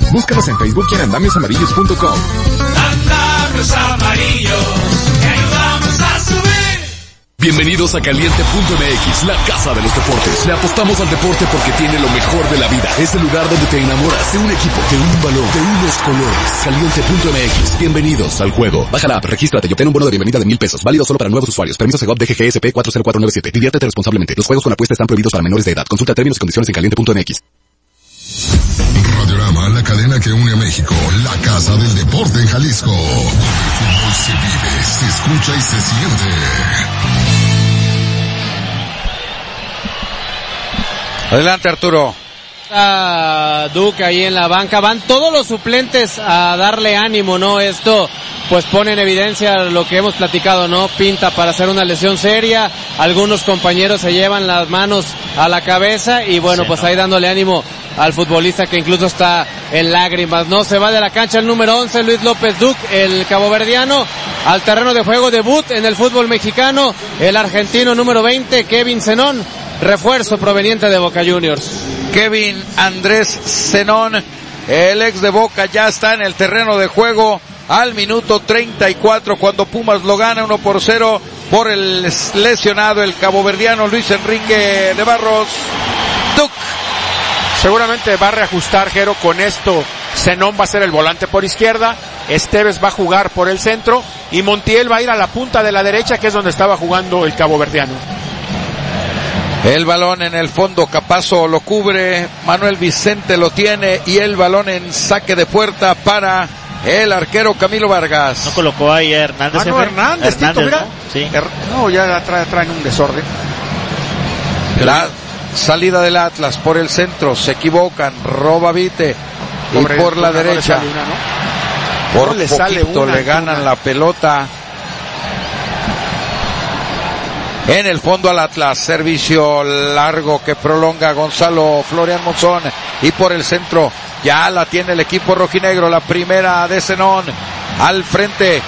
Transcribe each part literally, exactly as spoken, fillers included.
Búscanos en Facebook y en andamios amarillos punto com. Andamios Amarillos, te ayudamos a subir. Bienvenidos a Caliente punto M X, la casa de los deportes. Le apostamos al deporte porque tiene lo mejor de la vida. Es el lugar donde te enamoras de un equipo, de un balón, de unos colores. Caliente punto M X, bienvenidos al juego. Baja la app, regístrate y obtén un bono de bienvenida de mil pesos. Válido solo para nuevos usuarios. Permiso Segov D G G S P cuatro cero cuatro nueve siete. Diviértete responsablemente. Los juegos con apuesta están prohibidos para menores de edad. Consulta términos y condiciones en Caliente punto M X. Radiorama, la cadena que une a México, la casa del deporte en Jalisco. Donde el fútbol se vive, se escucha y se siente. Adelante, Arturo. A Duke ahí en la banca, van todos los suplentes a darle ánimo, ¿no? Esto pues pone en evidencia lo que hemos platicado, ¿no? Pinta para hacer una lesión seria, algunos compañeros se llevan las manos a la cabeza y bueno, sí, pues no. ahí dándole ánimo al futbolista que incluso está en lágrimas, ¿no? Se va de la cancha el número once, Luis López Duque, el caboverdiano, al terreno de juego debut en el fútbol mexicano, el argentino número veinte, Kevin Zenón, refuerzo proveniente de Boca Juniors. Kevin Andrés Zenón, el ex de Boca, ya está en el terreno de juego al minuto treinta y cuatro cuando Pumas lo gana uno por cero por el lesionado, el caboverdiano Luis Enrique de Barros. Duc. Seguramente va a reajustar Jero con esto. Zenón va a ser el volante por izquierda, Esteves va a jugar por el centro y Montiel va a ir a la punta de la derecha, que es donde estaba jugando el caboverdiano. El balón en el fondo, Capazo lo cubre, Manuel Vicente lo tiene y el balón en saque de puerta para el arquero Camilo Vargas. ¿No colocó ahí a Hernández? Ah, no, Hernández, Hernández, Tito, mira. ¿no? Sí. No, ya trae, traen un desorden. La salida del Atlas por el centro, se equivocan, roba Vite y Pobre, por la derecha. No una, ¿no? Por no le poquito sale una, le ganan una. la pelota. En el fondo al Atlas, servicio largo que prolonga Gonzalo Florian Monzón y por el centro ya la tiene el equipo rojinegro, la primera de Zenón al frente,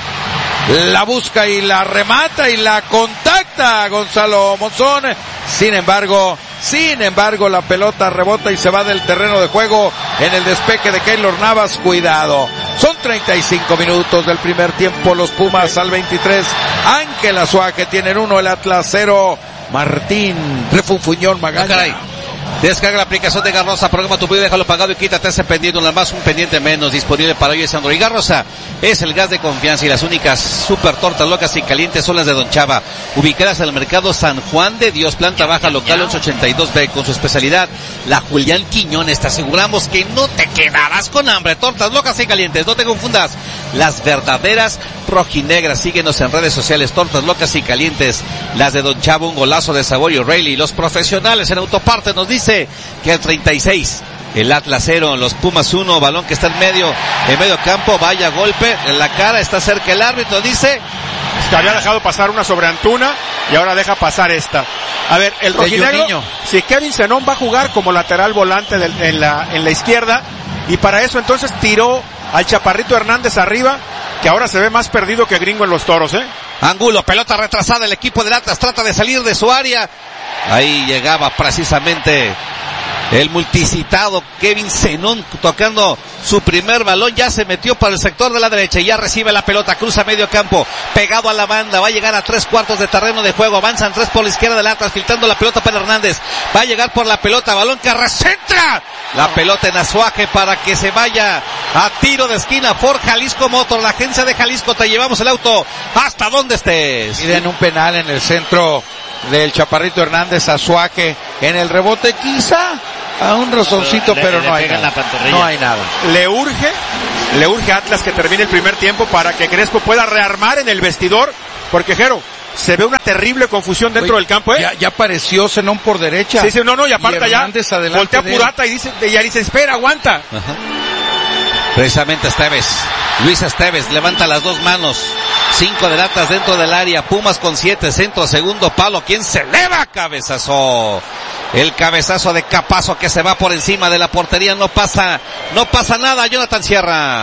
la busca y la remata y la contacta Gonzalo Monzón, sin embargo, sin embargo la pelota rebota y se va del terreno de juego en el despeje de Keylor Navas, cuidado. Son treinta y cinco minutos del primer tiempo, los Pumas al veintitrés, Ángel Azuaje tienen uno, el Atlas cero, Martín Refunfuñón Magaña. Ah, caray. Descarga la aplicación de Garrosa, programa tu video, déjalo pagado y quítate ese pendiente, una más, un pendiente menos, disponible para hoy es Android. Garrosa es el gas de confianza y las únicas super tortas locas y calientes son las de Don Chava, ubicadas en el mercado San Juan de Dios, planta baja, local once ochenta y dos B, con su especialidad, la Julián Quiñones. Te aseguramos que no te quedarás con hambre. Tortas locas y calientes, no te confundas, las verdaderas rojinegras. Síguenos en redes sociales, tortas locas y calientes, las de Don Chava, un golazo de sabor y O'Reilly. Los profesionales en autoparte nos dice que el treinta y seis, el Atlas cero, los Pumas uno, balón que está en medio, en medio campo, vaya golpe en la cara, está cerca el árbitro, dice que había dejado pasar una sobre Antuna y ahora deja pasar esta. A ver, el rojinegro, si Kevin Zenón va a jugar como lateral volante del, en la en la izquierda, y para eso entonces tiró al Chaparrito Hernández arriba, que ahora se ve más perdido que Gringo en los Toros, ¿eh? Angulo, pelota retrasada, el equipo del Atlas trata de salir de su área. Ahí llegaba precisamente el multicitado Kevin Zenón tocando su primer balón, ya se metió para el sector de la derecha y ya recibe la pelota, cruza medio campo, pegado a la banda, va a llegar a tres cuartos de terreno de juego, avanzan tres por la izquierda del Atlas, filtrando la pelota para Hernández, va a llegar por la pelota, balón que recentra, la pelota en Azuaje para que se vaya a tiro de esquina por Jalisco Motor, la agencia de Jalisco, te llevamos el auto hasta donde estés. Piden un penal en el centro del Chaparrito Hernández, Azuaje en el rebote, quizá a un rozoncito, pero, pero le, no le hay nada. No hay nada. Le urge, le urge a Atlas que termine el primer tiempo para que Crespo pueda rearmar en el vestidor, porque Jero, se ve una terrible confusión dentro Oye, del campo, ¿eh? Ya, ya apareció Zenón por derecha. Sí, sí, no, no, y aparte y ya voltea Purata y dice, y dice, espera, aguanta. Ajá. Precisamente Esteves, Luis Esteves levanta las dos manos, cinco de latas dentro del área, Pumas con siete, centro, segundo palo, ¿quién se eleva? Cabezazo, el cabezazo de Capazo que se va por encima de la portería, no pasa, no pasa nada, Jonathan Sierra.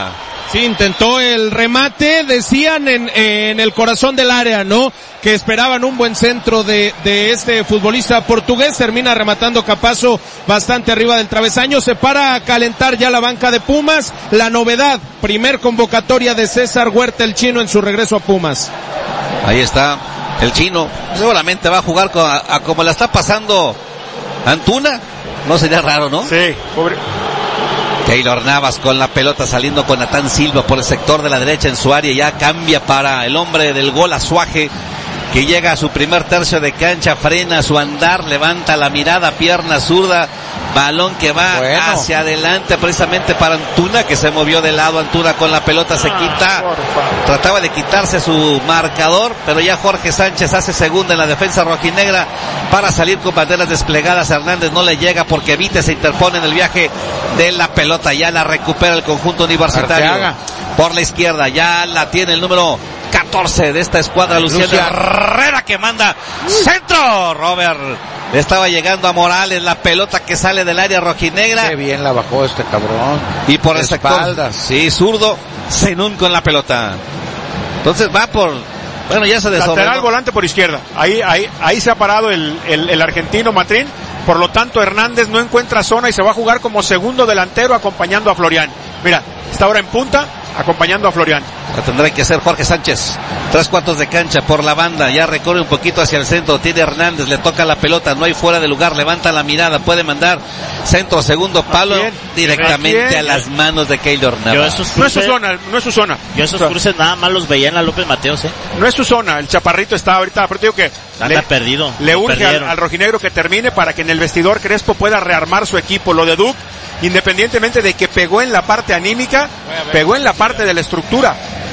Sí, intentó el remate, decían en, en el corazón del área, ¿no? Que esperaban un buen centro de, de este futbolista portugués, termina rematando Capazo bastante arriba del travesaño, se para a calentar ya la banca de Pumas, la novedad, primer convocatoria de César Huerta el chino en su regreso a Pumas. Ahí está el chino, seguramente va a jugar con, a, a como la está pasando Antuna, no sería raro, ¿no? Sí, pobre. Keylor Navas con la pelota saliendo con Natán Silva por el sector de la derecha en su área, ya cambia para el hombre del gol Azuaje, que llega a su primer tercio de cancha, frena su andar, levanta la mirada, pierna zurda, balón que va bueno. hacia adelante precisamente para Antuna, que se movió de lado. Antuna con la pelota se quita, trataba de quitarse su marcador, pero ya Jorge Sánchez hace segunda en la defensa rojinegra para salir con banderas desplegadas. Hernández no le llega porque Vite se interpone en el viaje de la pelota, ya la recupera el conjunto universitario. Arteaga. Por la izquierda, ya la tiene el número catorce de esta escuadra, Luciano Herrera, que manda centro. Robert le estaba llegando a Morales, la pelota que sale del área rojinegra. Qué bien la bajó este cabrón. Y por el sector, sí, zurdo, Zenún con la pelota. Entonces va por, bueno, ya se desordenó. Lateral volante por izquierda. Ahí, ahí, ahí se ha parado el, el, el argentino Matrín. Por lo tanto, Hernández no encuentra zona y se va a jugar como segundo delantero acompañando a Florian. Mira, está ahora en punta, acompañando a Florian. La tendrá que hacer Jorge Sánchez. Tres cuartos de cancha por la banda, ya recorre un poquito hacia el centro, tiene Hernández, le toca la pelota, no hay fuera de lugar, levanta la mirada, puede mandar centro, segundo palo, directamente a las manos de Keylor Navas. Cruces, no es su zona, no es su zona. Yo esos cruces nada más los veía en la López Mateos, ¿eh? No es su zona, el chaparrito está ahorita, pero digo que anda le, perdido. Le urge al, al rojinegro que termine para que en el vestidor Crespo pueda rearmar su equipo. Lo de Duke, independientemente de que pegó en la parte anímica, pegó en la parte de la estructura.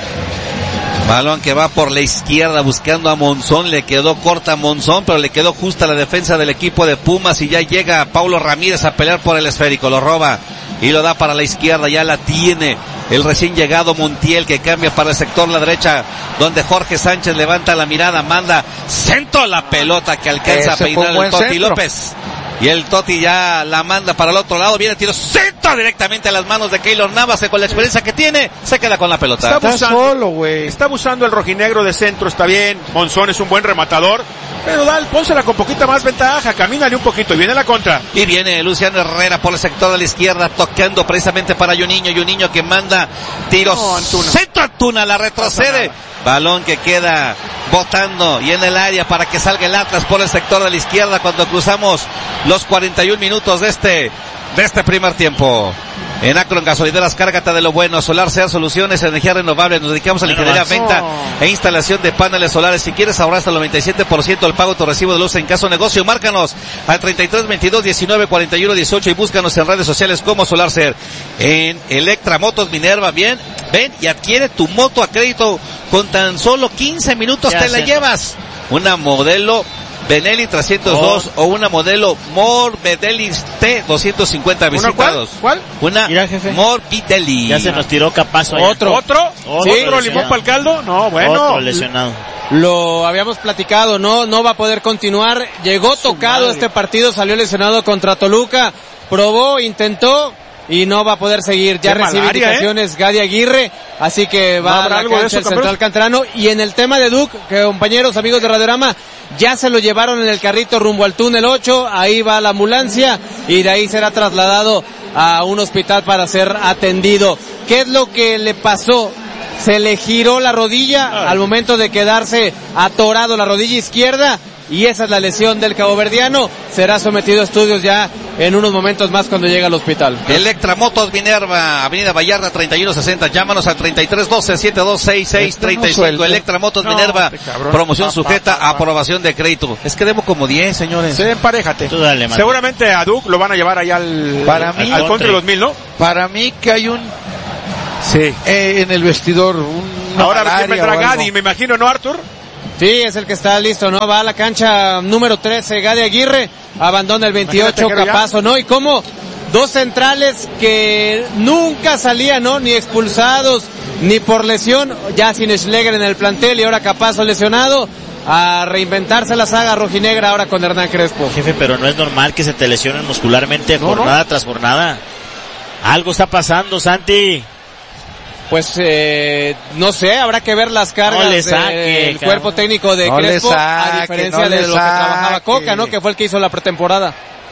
Balón que va por la izquierda buscando a Monzón, le quedó corta a Monzón, pero le quedó justa la defensa del equipo de Pumas y ya llega Paulo Ramírez a pelear por el esférico, lo roba y lo da para la izquierda, ya la tiene el recién llegado Montiel, que cambia para el sector la derecha, donde Jorge Sánchez levanta la mirada, manda centro, la pelota que alcanza Ese a peinar el Toti centro. López. Y el Toti ya la manda para el otro lado, viene tiro centro directamente a las manos de Keylor Navas, que con la experiencia que tiene, se queda con la pelota. Está abusando, está solo, güey. Está abusando el rojinegro de centro, está bien. Monzón es un buen rematador, pero dale, pónsela con poquita más ventaja, camínale un poquito y viene la contra. Y viene Luciano Herrera por el sector de la izquierda, tocando precisamente para Juninho, Juninho que manda tiros no, Antuna. Centro, Antuna la retrocede. Balón que queda botando y en el área para que salga el Atlas por el sector de la izquierda cuando cruzamos los cuarenta y un minutos de este, de este primer tiempo. En Acron Gasolineras, cárgate de lo bueno. Solar Sea Soluciones, energía renovable. Nos dedicamos a la ingeniería, venta e instalación de paneles solares. Si quieres ahorrar hasta el noventa y siete por ciento del pago de tu recibo de luz en caso de negocio, márcanos al treinta y tres veintidós diecinueve cuarenta y uno dieciocho y búscanos en redes sociales como Solar Ser. En Electra Motos Minerva, bien, ven y adquiere tu moto a crédito con tan solo quince minutos, te la llevas. Una modelo Benelli trescientos dos oh. o una modelo Morbidelli T doscientos cincuenta visitados. ¿Cuál? ¿Cuál? Una Mira, jefe. Morbidelli. Ya se nos tiró Capazo. ¿Otro? ¿Otro? ¿Otro, ¿Sí? ¿Otro limón para el caldo? No, bueno. Otro lesionado. Lo habíamos platicado, no, no va a poder continuar. Llegó tocado este partido, salió lesionado contra Toluca. Probó, intentó y no va a poder seguir. Ya recibe indicaciones ¿eh? Gadi Aguirre, así que va a la cancha el central canterano. Y en el tema de Duke, que compañeros, amigos de Radiorama, ya se lo llevaron en el carrito rumbo al túnel ocho, ahí va la ambulancia y de ahí será trasladado a un hospital para ser atendido. ¿Qué es lo que le pasó? Se le giró la rodilla Ay. al momento de quedarse atorado la rodilla izquierda. Y esa es la lesión del caboverdiano. Será sometido a estudios ya en unos momentos más cuando llegue al hospital. Electra Motos Minerva, Avenida Vallarta treinta y uno sesenta. Llámanos al treinta y tres doce setenta y dos sesenta y seis treinta y cinco. Electra Motos no, Minerva, promoción sujeta a aprobación de crédito. Es que debo como diez, señores. Sí, emparejate. Tú dale, seguramente a Duke lo van a llevar allá al, para mí, al Country dos mil, ¿no? Para mí que hay un... Sí. Eh, en el vestidor. Un Ahora vendrá Gadi, me imagino, ¿no, Arthur? Sí, es el que está listo, ¿no? Va a la cancha número trece, Gadi Aguirre, abandona el veintiocho, Capazo, ¿no? Y como dos centrales que nunca salían, ¿no? Ni expulsados, ni por lesión, ya sin Schlegel en el plantel y ahora Capazo lesionado, a reinventarse la saga rojinegra ahora con Hernán Crespo. Jefe, pero no es normal que se te lesionen muscularmente no, jornada no. tras jornada. Algo está pasando, Santi. pues eh, no sé, habrá que ver las cargas no le saque, del cabrón. cuerpo técnico de no Crespo, saque, a diferencia no de lo saque. que trabajaba Coca, ¿no? Que fue el que hizo la pretemporada.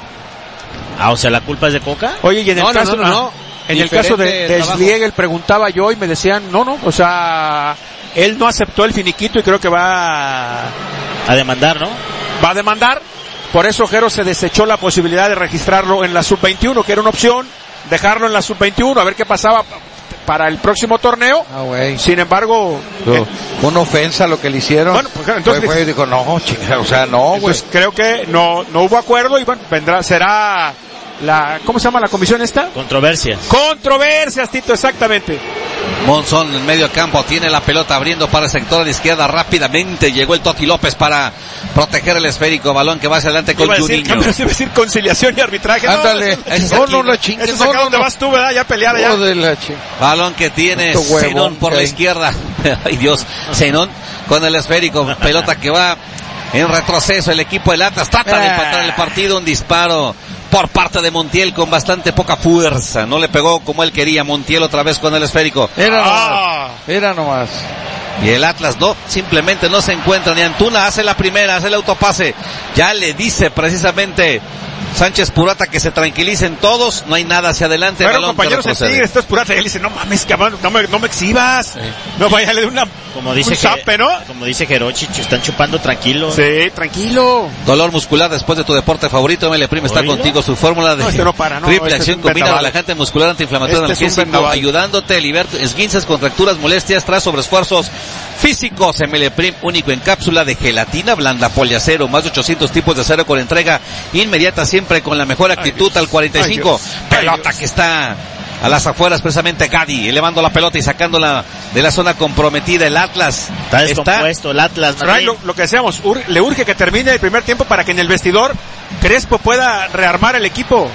Ah, o sea, ¿la culpa es de Coca? Oye, y en el No, no, caso, no, no, no. en el Diferente caso de, de trabajo. Schliegel preguntaba yo y me decían, no, no, o sea, él no aceptó el finiquito y creo que va a, A demandar, ¿no? va a demandar. Por eso Jero se desechó la posibilidad de registrarlo en la sub veintiuno, que era una opción, dejarlo en la sub veintiuno, a ver qué pasaba para el próximo torneo. Ah, güey. Sin embargo, No, eh, fue una ofensa lo que le hicieron. Bueno, pues, entonces- fue, fue y dijo, no, chica, o sea, no, güey. entonces creo que no, no hubo acuerdo y bueno, vendrá, será la, ¿cómo se llama la comisión esta? Controversias. Controversias, Tito, exactamente. Monzón en medio campo tiene la pelota abriendo para el sector de izquierda rápidamente. Llegó el Toti López para proteger el esférico. Balón que va hacia adelante con Iba a decir, Juninho. iba a decir conciliación y arbitraje. Ándale. No, ese es No, aquí, no, ¿no? la chingue. eso es No, acá no, donde no. vas tú, ¿verdad? Ya peleada ya. Oh, de la chi- Balón que tiene Tanto huevón Zenón por que la hay. izquierda. Ay Dios, Zenón con el esférico. Pelota que va en retroceso. El equipo del Atlas trata de empatar el partido. Un disparo por parte de Montiel con bastante poca fuerza. No le pegó como él quería. Montiel otra vez con el esférico. Era Ah. nomás. Era nomás. Y el Atlas no, simplemente no se encuentra. Ni Antuna hace la primera, hace el autopase. Ya le dice precisamente Sánchez Purata que se tranquilicen todos. No hay nada hacia adelante. Pero balón que compañeros, retrocede. sí, esto es purata. Y él dice, no mames, cabrón, no me, no me exhibas. No vaya a darle una, Como dice un zape, ¿no? Como dice Jerochi, están chupando tranquilo. Sí, tranquilo. Dolor muscular después de tu deporte favorito. M L Prime está Oílo. contigo. Su fórmula de No, este no para, no, triple este es acción un combina vendaval. relajante muscular antiinflamatorio Este es un analgésico, vendaval. ayudándote a liberar esguinces, contracturas, molestias tras sobreesfuerzos físicos. M L Prime, único en cápsula de gelatina blanda, poliacero, más de ochocientos tipos de acero con entrega inmediata, siempre con la mejor actitud. Al cuarenta y cinco. Ay, Dios. Ay, Pelota Dios. que está a las afueras, precisamente Gadi, elevando la pelota y sacándola de la zona comprometida. El Atlas Está descompuesto el Atlas. Ray, lo, lo que decíamos, ur- le urge que termine el primer tiempo para que en el vestidor Crespo pueda rearmar el equipo.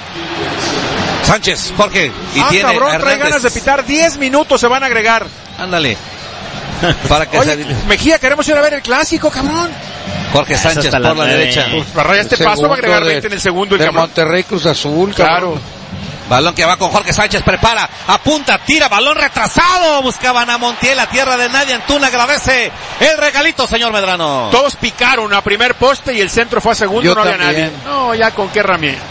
Sánchez, Jorge, y ah, tiene cabrón, a trae Hernández. ganas de pitar. diez minutos se van a agregar. Ándale. Para que Oye, se... Mejía, queremos ir a ver el clásico, cabrón. Jorge Sánchez hasta por las la nueve. derecha. Pues para este El paso va a agregar segundo de- veinte en el segundo el de cabrón. Monterrey Cruz Azul, Claro. claro. Balón que va con Jorge Sánchez, prepara, apunta, tira, balón retrasado. Buscaban a Montiel, a tierra de nadie. Antuna agradece el regalito, señor Medrano. Todos picaron a primer poste y el centro fue a segundo, Yo no había también. nadie. No, ya con qué herramienta.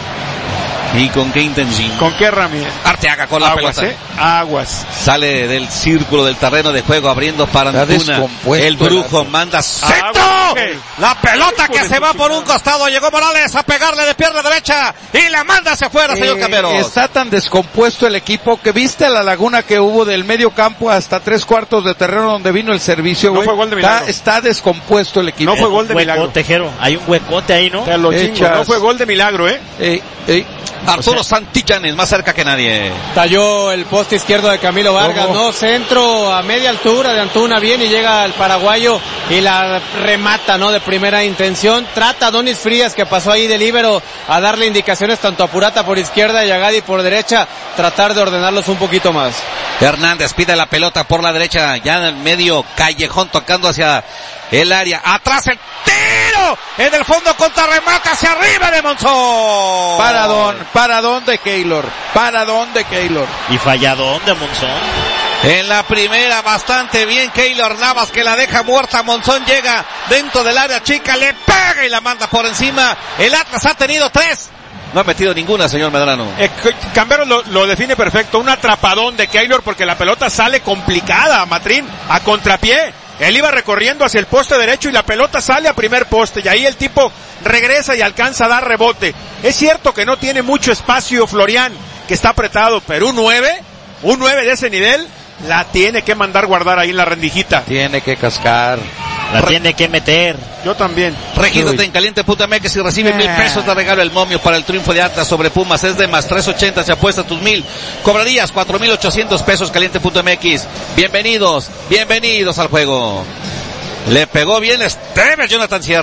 ¿Y con qué intención? ¿Con qué herramienta? Arteaga con la Aguas, pelota. eh. Aguas. Sale del círculo del terreno de juego, abriendo para Está Antuna. descompuesto El brujo manda centro. Aguas. La pelota Hijo que de se su va por un costado. Llegó Morales a pegarle de pierna derecha y la manda hacia afuera, señor Eh, Camberos. está tan descompuesto el equipo que viste la laguna que hubo del medio campo hasta tres cuartos de terreno donde vino el servicio, No güey. fue gol de está, milagro. está descompuesto el equipo. No fue gol de milagro. Huecote, Jero. Hay un huecote ahí, ¿no? Te lo chingo, Echas. no fue gol de milagro, eh. Ey, ey. Arturo Santillanes, más cerca que nadie. Talló el poste izquierdo de Camilo Vargas, ¿Cómo? ¿no? Centro a media altura de Antuna, bien, y llega al paraguayo y la remata, ¿no? De primera intención. Trata a Donis Frías, que pasó ahí de líbero, a darle indicaciones tanto a Purata por izquierda y a Gadi por derecha, tratar de ordenarlos un poquito más. Hernández pide la pelota por la derecha, ya en el medio callejón, tocando hacia el área. Atrás el tiro, en el fondo contra remate hacia arriba de Monzón. Paradón, paradón de Keylor, paradón de Keylor. Y falladón de Monzón. En la primera, bastante bien Keylor Navas, que la deja muerta. Monzón llega dentro del área chica, le pega y la manda por encima. El Atlas ha tenido tres. No ha metido ninguna, señor Medrano. Eh, Camberos lo, lo define perfecto, un atrapadón de Keylor porque la pelota sale complicada, Matrín, a contrapié. Él iba recorriendo hacia el poste derecho y la pelota sale a primer poste y ahí el tipo regresa y alcanza a dar rebote. Es cierto que no tiene mucho espacio Florian, que está apretado, pero un nueve, un nueve de ese nivel, la tiene que mandar guardar ahí en la rendijita. Tiene que cascar. La tiene que meter. Yo también. Regístrate en caliente punto m x y recibe mil pesos de regalo el momio para el triunfo de Atlas sobre Pumas. Es de más tres ochenta, se apuesta tus mil. Cobrarías cuatro mil ochocientos pesos, caliente punto m x. Bienvenidos, bienvenidos al juego. Le pegó bien Esteves, Jonathan Sierra.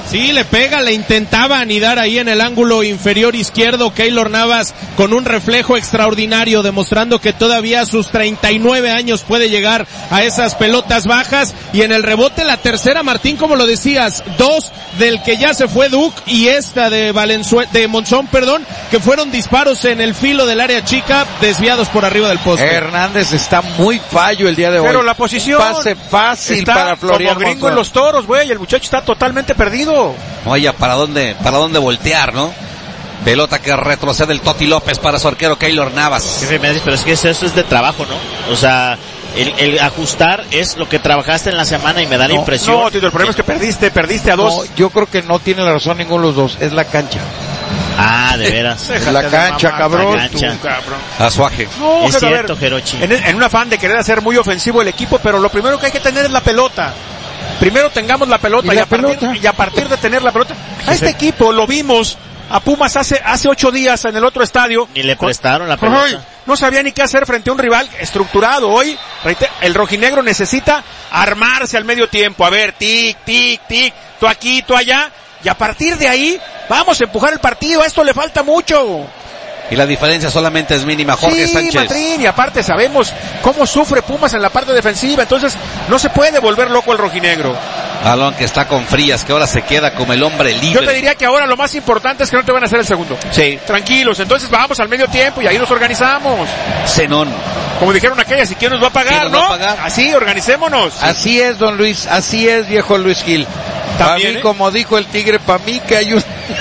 Sí, le pega, le intentaba anidar ahí en el ángulo inferior izquierdo Keylor Navas con un reflejo extraordinario, demostrando que todavía a sus treinta y nueve años puede llegar a esas pelotas bajas. Y en el rebote la tercera, Martín, como lo decías, dos del que ya se fue Duke y esta de Valenzuela, de Monzón, perdón, que fueron disparos en el filo del área chica, desviados por arriba del poste. Hernández está muy fallo el día de hoy. Pero la posición. Un pase fácil está para Florian como gringo Monzón. en los toros, güey. El muchacho está totalmente perdido. Oye, ¿para dónde, para dónde voltear, no? Pelota que retrocede el Toti López para su arquero Keylor Navas. Pero es que eso es de trabajo, ¿no? O sea, el, el ajustar es lo que trabajaste en la semana y me da la no, impresión. No, Tito, el problema es que perdiste, perdiste a dos. No, yo creo que no tiene la razón ninguno de los dos, es la cancha. Ah, de veras. Es la cancha, mamá, cabrón. La cancha. Tú, cabrón. Azuaje. No, Es pero a cierto, ver, Jerochi. En, en un afán de querer hacer muy ofensivo el equipo, pero lo primero que hay que tener es la pelota. Primero tengamos la pelota ¿Y y, la a, partir, pelota? y a partir de tener la pelota. A este equipo lo vimos a Pumas hace hace ocho días en el otro estadio. Ni le prestaron la pelota. Ay, no sabía ni qué hacer frente a un rival estructurado. Hoy reitero, el rojinegro necesita armarse al medio tiempo. A ver, tic, tic, tic, tú aquí, tú allá. Y a partir de ahí, vamos a empujar el partido. A esto le falta mucho. Y la diferencia solamente es mínima. Jorge sí, Sánchez. Matrín, y aparte sabemos cómo sufre Pumas en la parte defensiva. Entonces, no se puede volver loco el rojinegro. Balón que está con Frías, que ahora se queda como el hombre libre. Yo te diría que ahora lo más importante es que no te van a hacer el segundo. Sí. Tranquilos, entonces vamos al medio tiempo y ahí nos organizamos. Zenón. Como dijeron aquellas, ¿y quién nos va a pagar, ¿Quién nos no? va a pagar? Así, organicémonos. Así es, don Luis, así es, viejo Luis Gil. Para mí, También, ¿eh? como dijo el Tigre, para mí que hay un...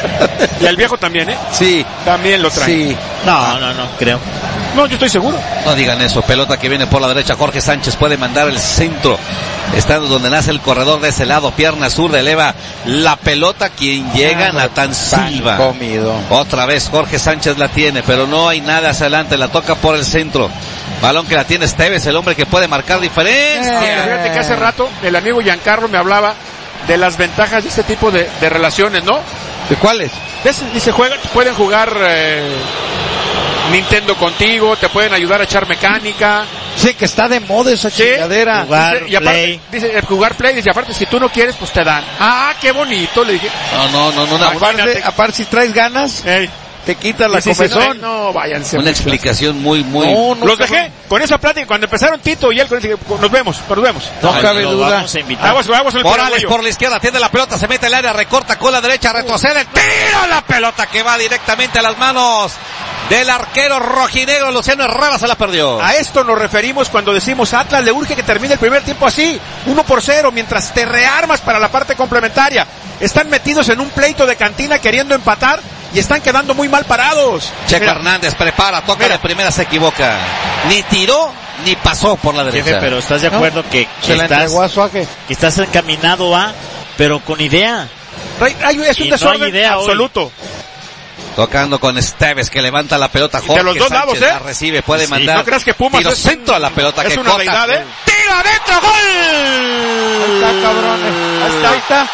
Y el viejo también, ¿eh? Sí. También lo trae. Sí. No, no, no, creo. No, yo estoy seguro. No digan eso. Pelota que viene por la derecha. Jorge Sánchez puede mandar el centro. Estando donde nace el corredor de ese lado. Pierna zurda, eleva la pelota. Quien llega, Ah, Natán pan Silva. comido. Otra vez Jorge Sánchez la tiene, pero no hay nada hacia adelante. La toca por el centro. Balón que la tiene Esteves, el hombre que puede marcar diferencia. Aunque fíjate que hace rato el amigo Giancarlo me hablaba de las ventajas de este tipo de, de relaciones, ¿no? ¿De cuáles? Dice, juega, pueden jugar eh, Nintendo contigo, te pueden ayudar a echar mecánica. Sí, que está de moda esa Sí. chingadera. Jugar Dice, y aparte, play. dice, eh, jugar play, dice, aparte, si tú no quieres, pues te dan. Ah, qué bonito, le dije. No, no, no, no. Una, Aparte, aparte, si traes ganas, Ey. te quitas la Sí, sí, sí, comezón. no, no, váyanse. una explicación muy, muy... No, no Los cabe- dejé con esa plática cuando empezaron Tito y él, dije, nos vemos, nos vemos. No Ay, cabe Lo duda. vamos a invitar. Vamos, vamos el Morales paraguayo. por la izquierda, tiene la pelota, se mete al área, recorta con la derecha, retrocede, tira la pelota que va directamente a las manos del arquero rojinegro. Luciano Herrera se la perdió. A esto nos referimos cuando decimos Atlas le urge que termine el primer tiempo así, uno por cero, mientras te rearmas para la parte complementaria. Están metidos en un pleito de cantina queriendo empatar y están quedando muy mal parados. Checo Mira, Hernández prepara, toca Mira. de primera, se equivoca. Ni tiró, ni pasó por la Jefe, derecha. pero estás de acuerdo que, que Se la estás, entregó a Suaje. que estás encaminado a, pero con idea. hay- hay- es un Y no hay desorden idea hoy. absoluto. Tocando con Esteves que levanta la pelota. Jorge los dos Sánchez lados, ¿eh? la recibe, puede Sí, mandar. ¿no creas que Pumas tiro es centro a la pelota es que una corta. deidad, eh? ¡Tiro adentro! ¡Gol! Ahí está, cabrones. Ahí está, ahí está.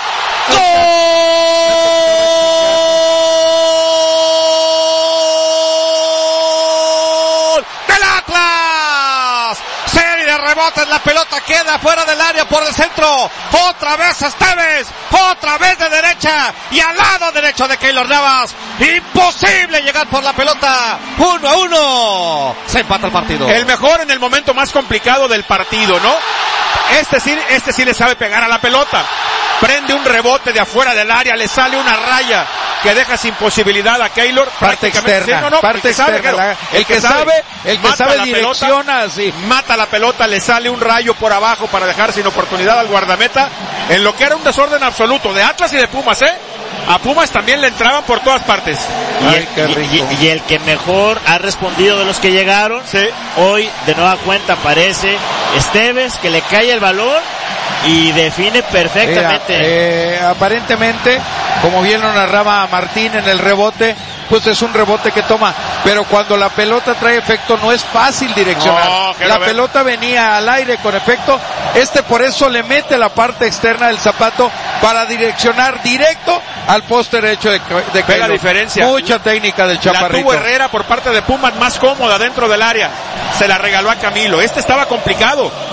¡Gol del Atlas! Serie de rebotes, la pelota queda fuera del área por el centro. Otra vez Esteves, otra vez de derecha y al lado derecho de Keylor Navas. Imposible llegar por la pelota. Uno a uno. Se empata el partido. El mejor en el momento más complicado del partido, ¿no? Este sí, este sí le sabe pegar a la pelota. Prende un rebote de afuera del área, le sale una raya que deja sin posibilidad a Keylor. Parte Prácticamente- externa, sí, no, no, parte el que sabe, externa. claro. La- el que sabe, el que mata sabe la pelota, direcciona, sí. mata la pelota, le sale un rayo por abajo para dejar sin oportunidad al guardameta, en lo que era un desorden absoluto de Atlas y de Pumas, ¿eh? A Pumas también le entraban por todas partes. Y, Ay, el, qué y- rico. y- y el que mejor ha respondido de los que llegaron, Sí. hoy de nueva cuenta aparece Esteves, que le cae el balón y define Mira, perfectamente. eh, aparentemente, como bien lo narraba Martín en el rebote, pues es un rebote que toma, pero cuando la pelota trae efecto no es fácil direccionar. No, quiero la ver. pelota venía al aire con efecto, este por eso le mete la parte externa del zapato para direccionar directo al poste derecho de, de Ve la Keylor. diferencia. Mucha técnica del La chaparrito. tuvo Herrera por parte de Pumas más cómoda dentro del área. Se la regaló a Camilo. Este estaba complicado.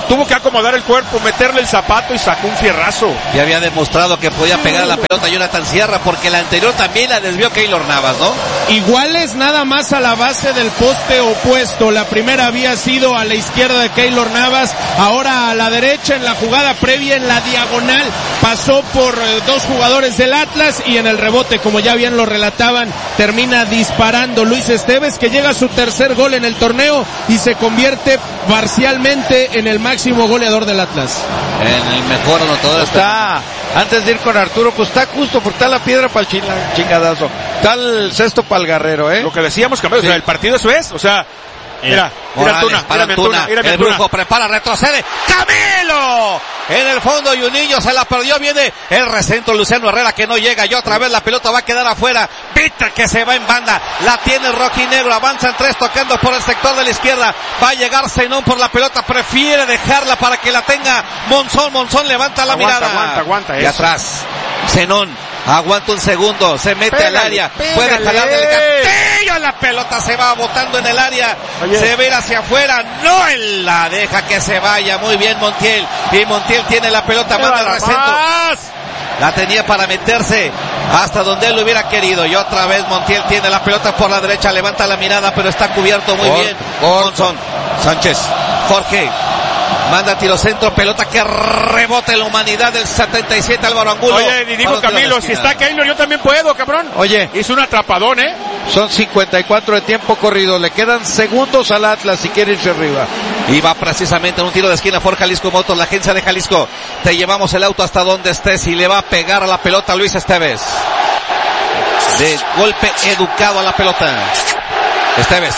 tuvo que acomodar el cuerpo, meterle el zapato y sacó un fierrazo. Ya había demostrado que podía pegar la pelota Jonathan Sierra, porque la anterior también la desvió Keylor Navas, ¿no? Iguales nada más a la base del poste opuesto. La primera había sido a la izquierda de Keylor Navas, ahora a la derecha en la jugada previa en la diagonal. Pasó por eh, dos jugadores del Atlas y en el rebote, como ya bien lo relataban, termina disparando Luis Esteves, que llega a su tercer gol en el torneo y se convierte parcialmente en el máximo goleador del Atlas. En el mejor anotador. Está, antes de ir con Arturo, pues está justo, porque está la piedra para el chingadazo. Está el cesto para el Guerrero, ¿eh? Lo que decíamos, campeón, sí. O sea, el partido eso es, o sea, mira, mira Antuna, mira Antuna, mira el Brujo prepara, retrocede, Camilo, en el fondo y un niño se la perdió, viene el recentro Luciano Herrera que no llega y otra vez la pelota va a quedar afuera, Víctor que se va en banda, la tiene el rojinegro, avanzan tres tocando por el sector de la izquierda, va a llegar Zenón por la pelota, prefiere dejarla para que la tenga Monzón, Monzón levanta la aguanta, mirada, aguanta, aguanta, y eso. Atrás, Zenón, aguanta un segundo, se mete pégale, al área, pégale. puede jalar del castillo, la pelota se va botando en el área, Oye. se ve hacia afuera, no él la deja que se vaya, muy bien Montiel, y Montiel tiene la pelota, manda el recentro, la tenía para meterse hasta donde él lo hubiera querido, y otra vez Montiel tiene la pelota por la derecha, levanta la mirada, pero está cubierto muy Gol, bien, Monzón, Sánchez, Jorge, manda tiro centro, pelota que rebote en la humanidad del setenta y siete Álvaro Angulo. Oye, y digo Camilo, si está Keylor yo también puedo, cabrón. Oye, hizo un atrapadón, ¿eh? Son cincuenta y cuatro de tiempo corrido, le quedan segundos al Atlas si quiere irse arriba. Y va precisamente en un tiro de esquina por Jalisco Motos, la agencia de Jalisco. Te llevamos el auto hasta donde estés y le va a pegar a la pelota Luis Esteves. De golpe educado a la pelota. Esteves.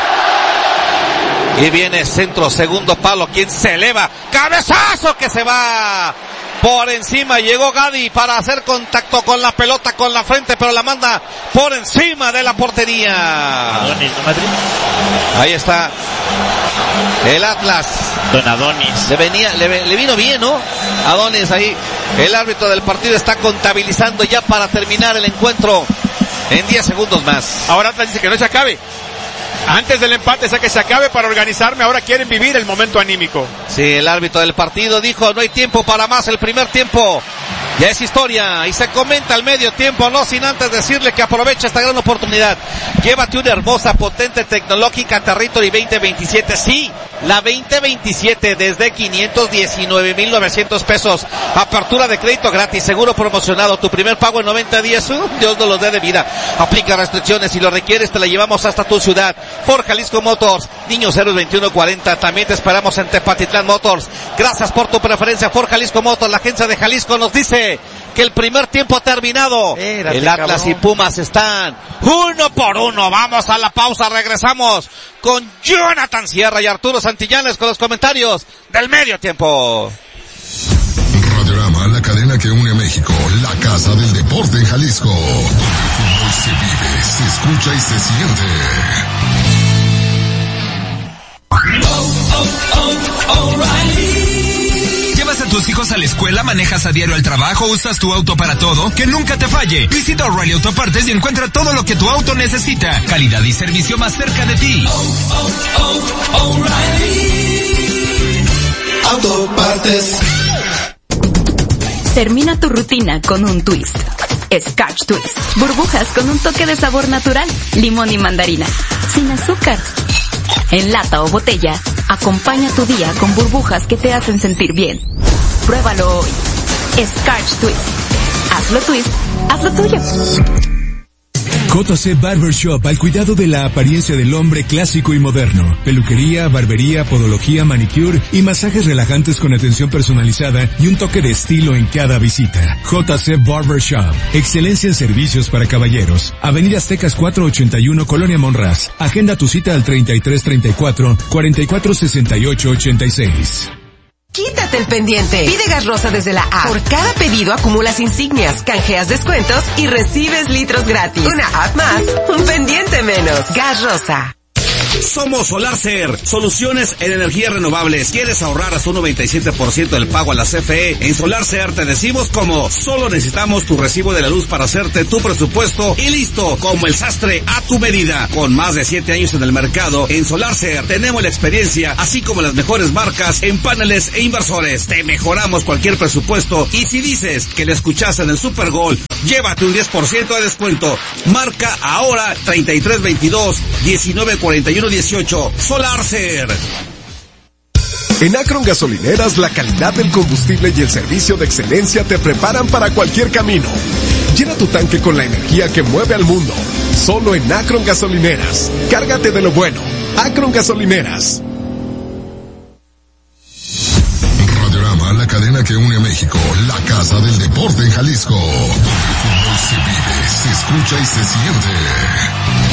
Y viene centro, segundo palo, quien se eleva, cabezazo que se va por encima, llegó Gadi para hacer contacto con la pelota con la frente, pero la manda por encima de la portería. Adonis, ¿no, Madrid? Ahí está el Atlas. Don Adonis. Le venía, le, le vino bien, ¿no? Adonis ahí. El árbitro del partido está contabilizando ya para terminar el encuentro en diez segundos más. Ahora Atlas dice que no se acabe. Antes del empate, o sea que se acabe para organizarme, ahora quieren vivir el momento anímico. Sí, el árbitro del partido dijo, no hay tiempo para más, el primer tiempo ya es historia, y se comenta al medio tiempo, no sin antes decirle que aprovecha esta gran oportunidad. Llévate una hermosa, potente, tecnológica Territory veinte veintisiete, sí, la veinte veintisiete desde quinientos diecinueve mil novecientos pesos, apertura de crédito gratis, seguro promocionado, tu primer pago en noventa días, uh, Dios no los dé de vida, aplica restricciones, si lo requieres te la llevamos hasta tu ciudad. Ford Jalisco Motors, Niños Héroes veintiuno cuarenta, también te esperamos en Tepatitlán Motors. Gracias por tu preferencia, Ford Jalisco Motors, la agencia de Jalisco nos dice que el primer tiempo ha terminado. Espérate, el Atlas cabrón. Y Pumas están uno por uno. Vamos a la pausa, regresamos con Jonathan Sierra y Arturo Santillanes con los comentarios del medio tiempo. Radiorama, la cadena que une a México, la casa del deporte en Jalisco. Donde el fútbol se vive, se escucha y se siente. Oh, oh, oh, O'Reilly. ¿Llevas a tus hijos a la escuela, manejas a diario al trabajo, usas tu auto para todo? ¡Que nunca te falle! Visita O'Reilly Autopartes y encuentra todo lo que tu auto necesita. Calidad y servicio más cerca de ti. Oh, oh, oh, O'Reilly Autopartes. Termina tu rutina con un twist. Scotch Twist. Burbujas con un toque de sabor natural, limón y mandarina. Sin azúcar. En lata o botella, acompaña tu día con burbujas que te hacen sentir bien. Pruébalo hoy. Scotch Twist. Hazlo twist, hazlo tuyo. J C Barbershop, al cuidado de la apariencia del hombre clásico y moderno. Peluquería, barbería, podología, manicure y masajes relajantes con atención personalizada y un toque de estilo en cada visita. J C Barbershop, excelencia en servicios para caballeros. Avenida Aztecas cuatrocientos ochenta y uno, Colonia Monraz. Agenda tu cita al treinta y tres treinta y cuatro, cuarenta y cuatro sesenta y ocho ochenta y seis. Quítate el pendiente. Pide Gas Rosa desde la app. Por cada pedido acumulas insignias, canjeas descuentos y recibes litros gratis. Una app más, un pendiente menos. Gas Rosa. Somos SolarCer, soluciones en energías renovables. ¿Quieres ahorrar hasta un noventa y siete por ciento del pago a la C F E? En SolarCer te decimos cómo. Solo necesitamos tu recibo de la luz para hacerte tu presupuesto y listo, como el sastre a tu medida. Con más de siete años en el mercado, en SolarCer tenemos la experiencia, así como las mejores marcas en paneles e inversores. Te mejoramos cualquier presupuesto y si dices que le escuchaste en el Super Bowl, llévate un diez por ciento de descuento. Marca ahora treinta y tres veintidós, diecinueve cuarenta y uno dieciocho. SolarCer. En Akron Gasolineras, la calidad del combustible y el servicio de excelencia te preparan para cualquier camino. Llena tu tanque con la energía que mueve al mundo. Solo en Akron Gasolineras. Cárgate de lo bueno. Akron Gasolineras. Radiorama, la cadena que une a México, la casa del deporte en Jalisco. El fútbol se vive, se escucha y se siente.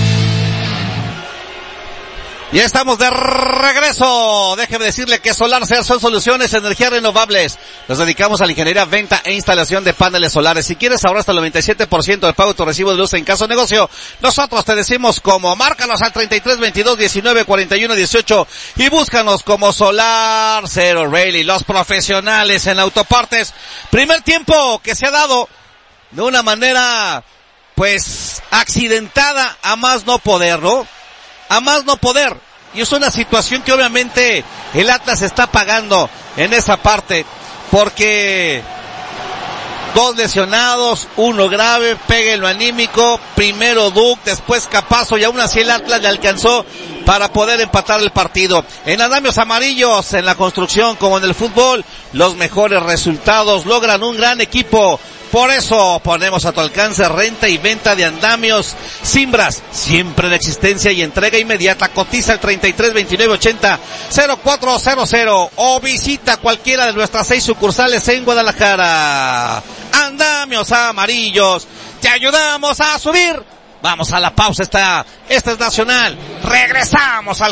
Ya estamos de regreso. Déjeme decirle que SolarCer son soluciones en energías renovables. Nos dedicamos a la ingeniería, venta e instalación de paneles solares. Si quieres ahorrar hasta el noventa y siete por ciento del pago de tu recibo de luz en caso de negocio, nosotros te decimos como. Márcanos al treinta y tres veintidós, diecinueve cuarenta y uno dieciocho y búscanos como SolarCer O'Reilly, los profesionales en autopartes. Primer tiempo que se ha dado de una manera, pues, accidentada a más no poder, ¿no? A más no poder. Y es una situación que obviamente el Atlas está pagando en esa parte, porque dos lesionados, uno grave, pega en lo anímico, primero Duke, después Capazo, y aún así el Atlas le alcanzó para poder empatar el partido. En andamios amarillos, en la construcción como en el fútbol, los mejores resultados logran un gran equipo. Por eso ponemos a tu alcance renta y venta de andamios Simbras, siempre en existencia y entrega inmediata. Cotiza el treinta y tres veintinueve ochenta cero cuatro cero cero o visita cualquiera de nuestras seis sucursales en Guadalajara. Andamios amarillos, te ayudamos a subir. Vamos a la pausa, esta, esta es nacional. Regresamos al